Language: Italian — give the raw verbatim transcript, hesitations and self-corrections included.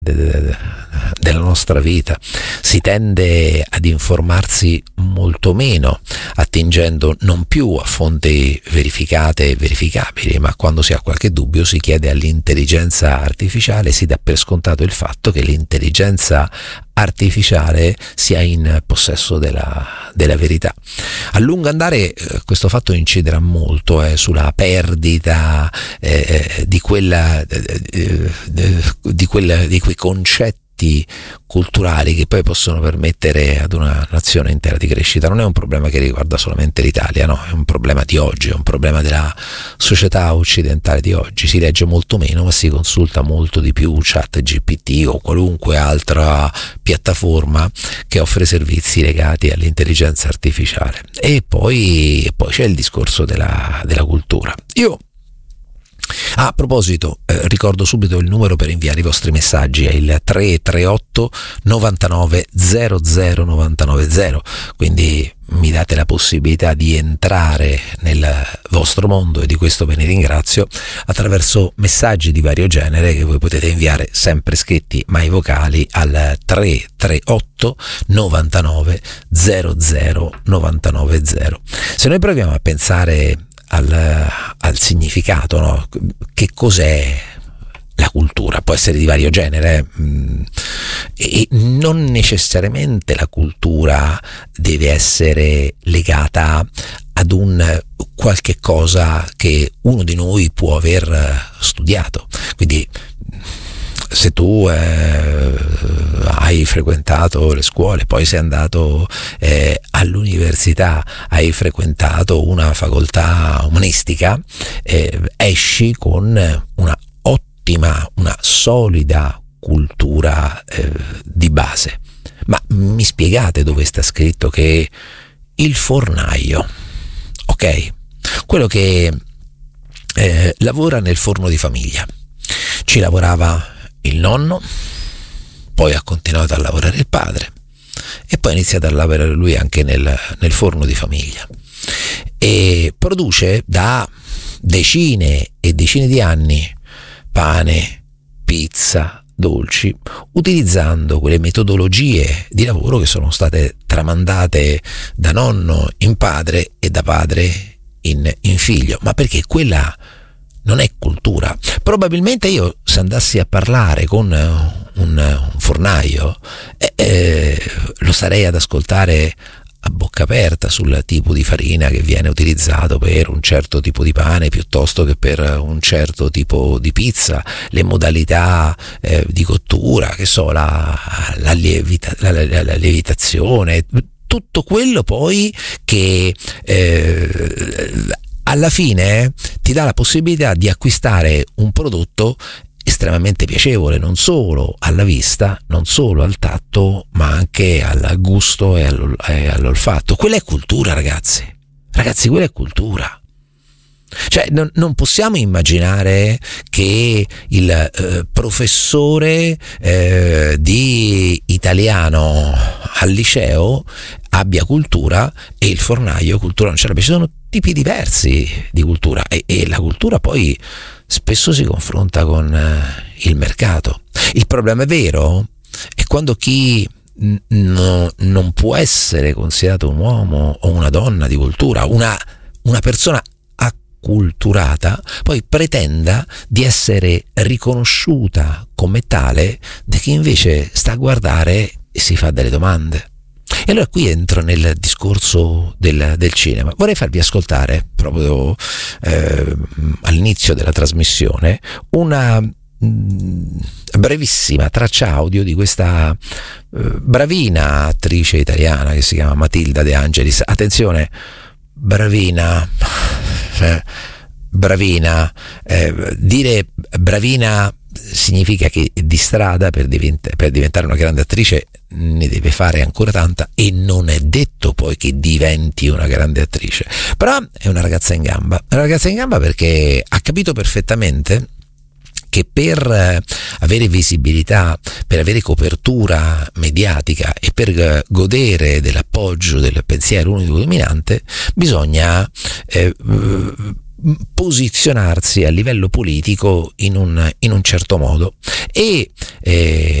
della nostra vita. Si tende ad informarsi molto meno, attingendo non più a fonti verificate e verificabili, ma quando si ha qualche dubbio si chiede all'intelligenza artificiale, si dà per scontato il fatto che l'intelligenza artificiale sia in possesso della, della verità. A lungo andare eh, questo fatto inciderà molto eh, sulla perdita eh, di quella eh, di quella di quei concetti culturali che poi possono permettere ad una nazione intera di crescita. Non è un problema che riguarda solamente l'Italia, no, è un problema di oggi, è un problema della società occidentale di oggi. Si legge molto meno, ma si consulta molto di più Chat G P T o qualunque altra piattaforma che offre servizi legati all'intelligenza artificiale. E poi, e poi c'è il discorso della, della cultura. Io Ah, a proposito, eh, ricordo subito il numero per inviare i vostri messaggi, è il tre tre otto novantanove zero zero novantanove zero, quindi mi date la possibilità di entrare nel vostro mondo e di questo ve ne ringrazio attraverso messaggi di vario genere che voi potete inviare sempre scritti mai vocali al tre tre otto novantanove zero zero novantanove zero. Se noi proviamo a pensare Al, al significato, no? Che cos'è la cultura? Può essere di vario genere mm, e non necessariamente la cultura deve essere legata ad un qualche cosa che uno di noi può aver studiato. Quindi se tu eh, hai frequentato le scuole, poi sei andato eh, all'università, hai frequentato una facoltà umanistica, eh, esci con una ottima, una solida cultura eh, di base. Ma mi spiegate dove sta scritto che il fornaio, ok? Quello che eh, lavora nel forno di famiglia, ci lavorava il nonno, poi ha continuato a lavorare il padre e poi ha iniziato a lavorare lui anche nel, nel forno di famiglia e produce da decine e decine di anni pane, pizza, dolci, utilizzando quelle metodologie di lavoro che sono state tramandate da nonno in padre e da padre in, in figlio. Ma perché quella non è cultura. Probabilmente io, se andassi a parlare con un, un fornaio, eh, eh, lo starei ad ascoltare a bocca aperta sul tipo di farina che viene utilizzato per un certo tipo di pane piuttosto che per un certo tipo di pizza, le modalità eh, di cottura, che so, la, la, lievita, la, la, la lievitazione, tutto quello poi che eh, alla fine ti dà la possibilità di acquistare un prodotto estremamente piacevole, non solo alla vista, non solo al tatto, ma anche al gusto e, all'ol- e all'olfatto. Quella è cultura, ragazzi. Ragazzi, quella è cultura. Cioè, non, non possiamo immaginare che il eh, professore eh, di italiano al liceo abbia cultura e il fornaio cultura non ce l'abbia. Ci sono tipi diversi di cultura e, e la cultura poi spesso si confronta con eh, il mercato. Il problema è vero è quando chi n- no, non può essere considerato un uomo o una donna di cultura, una, una persona acculturata, poi pretenda di essere riconosciuta come tale da chi invece sta a guardare e si fa delle domande. E allora qui entro nel discorso del, del cinema. Vorrei farvi ascoltare proprio eh, all'inizio della trasmissione una mh, brevissima traccia audio di questa eh, bravina attrice italiana che si chiama Matilda De Angelis. Attenzione, bravina, eh, bravina, eh, dire bravina significa che di strada per, divent- per diventare una grande attrice ne deve fare ancora tanta e non è detto poi che diventi una grande attrice, però è una ragazza in gamba, una ragazza in gamba perché ha capito perfettamente che per avere visibilità, per avere copertura mediatica e per godere dell'appoggio del pensiero unico dominante bisogna eh, posizionarsi a livello politico in un, in un certo modo e eh,